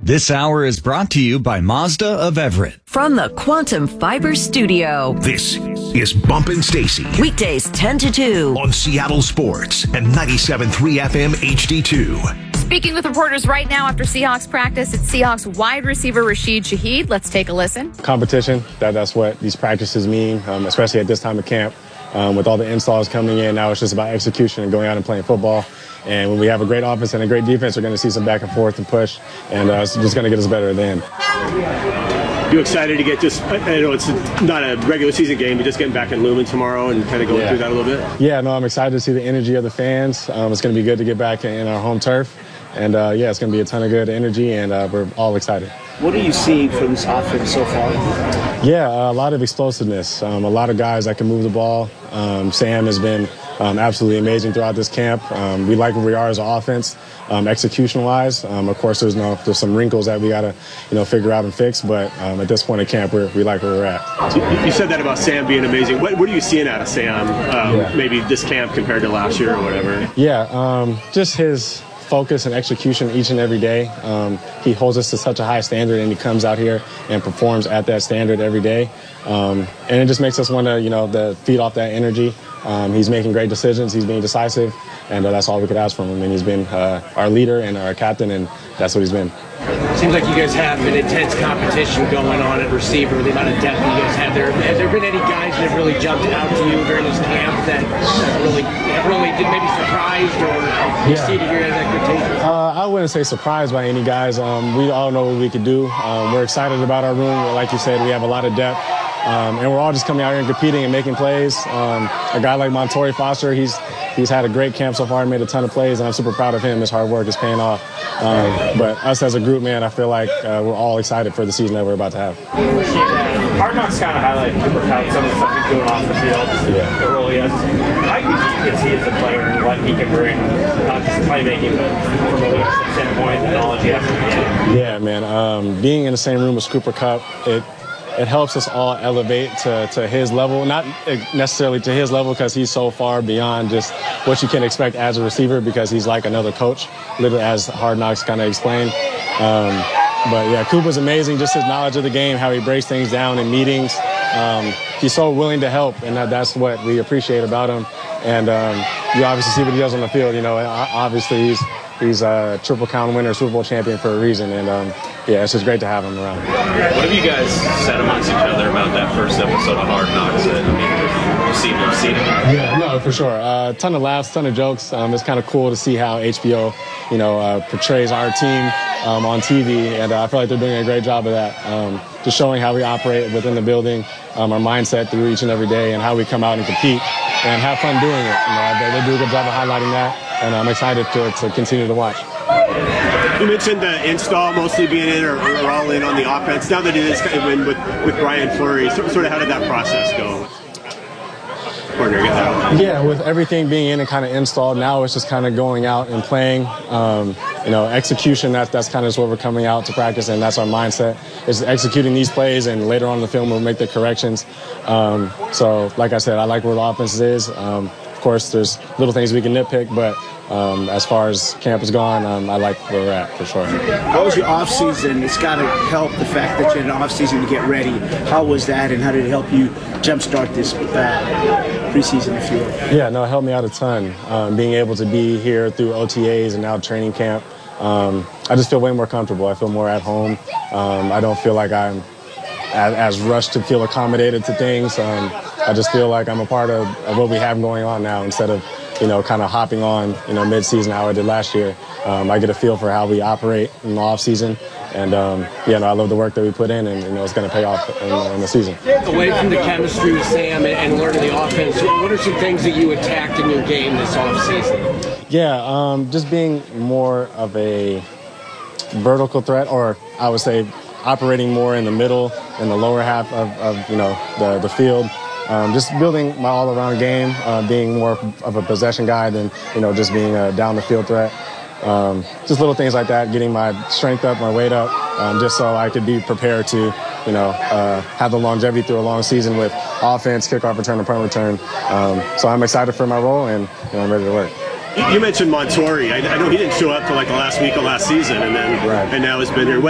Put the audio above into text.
This hour is brought to you by Mazda of Everett. From the Quantum Fiber Studio. This is Bumpin' Stacy. Weekdays 10 to 2. On Seattle Sports and 97.3 FM HD2. Speaking with reporters right now after Seahawks practice, it's Seahawks wide receiver Rashid Shaheed. Let's take a listen. Competition, that's what these practices mean, especially at this time of camp. With all the installs coming in, now it's just about execution and going out and playing football. And when we have a great offense and a great defense, we're going to see some back and forth and push, and it's just going to get us better at the end. You excited to get just, I know it's not a regular season game, but just getting back in Lumen tomorrow and kind of going through that a little bit? Yeah, no, I'm excited to see the energy of the fans. It's going to be good to get back in our home turf. And, it's going to be a ton of good energy, and we're all excited. What are you seeing from this offense so far? Yeah, a lot of explosiveness, a lot of guys that can move the ball. Sam has been absolutely amazing throughout this camp. We like where we are as an offense, execution-wise. Of course, there's some wrinkles that we got to, figure out and fix. But at this point in camp, we like where we're at. You said that about Sam being amazing. What are you seeing out of Sam, maybe this camp compared to last year or whatever? Yeah, just his focus and execution each and every day. He holds us to such a high standard, and he comes out here and performs at that standard every day. And it just makes us want to, feed off that energy. He's making great decisions. He's being decisive, and that's all we could ask from him. And he's been our leader and our captain, and that's what he's been. Seems like you guys have an intense competition going on at receiver, the amount of depth you guys have there. Have there been any guys that have really jumped out to you during this camp that really did maybe surprised or exceeded your expectations? I wouldn't say surprised by any guys. We all know what we could do. We're excited about our room. Like you said, we have a lot of depth. And we're all just coming out here and competing and making plays. A guy like Montori Foster, he's had a great camp so far and made a ton of plays, and I'm super proud of him. His hard work is paying off. But us as a group, man, I feel like we're all excited for the season that we're about to have. Hard Knocks kind of highlight Cooper Kupp, some of the stuff he's doing off the field. Yeah. The role he has. How do you see as a player and what he can bring, not just playmaking, but from a leadership standpoint, the knowledge he has in the game? Yeah, man. Being in the same room with Cooper Kupp, it helps us all elevate to his level, not necessarily to his level because he's so far beyond just what you can expect as a receiver because he's like another coach, literally as Hard Knocks kind of explained. But yeah, Cooper's amazing, just his knowledge of the game, how he breaks things down in meetings. He's so willing to help, and that's what we appreciate about him. And you obviously see what he does on the field. Obviously he's a Triple Crown winner, Super Bowl champion for a reason, and it's just great to have him around. What have you guys said amongst each other about that first episode of Hard Knocks? You've seen it? Yeah, no, for sure. Ton of laughs, ton of jokes. It's kind of cool to see how HBO, portrays our team on TV, and I feel like they're doing a great job of that. Just showing how we operate within the building, our mindset through each and every day, and how we come out and compete and have fun doing it. They do a good job of highlighting that, and I'm excited to continue to watch. You mentioned the install mostly being in or all in on the offense. Now that it is kind of in with Brian Fleury, sort of how did that process go? Yeah, with everything being in and kind of installed, now it's just kind of going out and playing. Execution, that's kind of what we're coming out to practice, and that's our mindset, is executing these plays, and later on in the film we'll make the corrections. So, like I said, I like where the offense is. Of course, there's little things we can nitpick, but as far as camp has gone, I like where we're at, for sure. How was your off-season? It's got to help the fact that you're in an off-season to get ready. How was that, and how did it help you jumpstart this preseason, if you will? Yeah, no, it helped me out a ton. Being able to be here through OTAs and now training camp, I just feel way more comfortable. I feel more at home. I don't feel like I'm as rushed to feel accommodated to things. I just feel like I'm a part of what we have going on now instead of, kind of hopping on, mid-season how I did last year. I get a feel for how we operate in the off-season. And, I love the work that we put in, and, it's going to pay off in the season. Away from the chemistry with Sam and learning the offense, what are some things that you attacked in your game this off-season? Yeah, just being more of a vertical threat, or I would say operating more in the middle, in the lower half of the field. Just building my all-around game, being more of a possession guy than, just being a down-the-field threat. Just little things like that, getting my strength up, my weight up, just so I could be prepared to, have the longevity through a long season with offense, kickoff return, and punt return. So I'm excited for my role, and I'm ready to work. You mentioned Montori. I know he didn't show up till like the last week of last season, and now has been here.